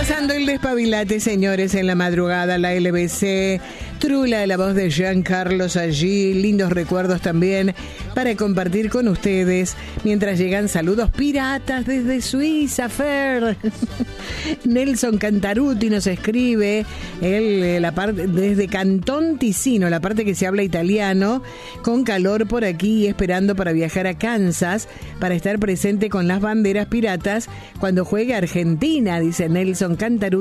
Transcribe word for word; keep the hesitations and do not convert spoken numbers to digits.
Pasando el despabilate, señores, en la madrugada, la L B C, Trula de la voz de Jean Carlos allí, lindos recuerdos también para compartir con ustedes, mientras llegan saludos piratas desde Suiza, Fer. Nelson Cantaruti nos escribe, él, la parte, desde Cantón Ticino, la parte que se habla italiano, con calor por aquí, esperando para viajar a Kansas, para estar presente con las banderas piratas cuando juegue Argentina, dice Nelson Cantaruti.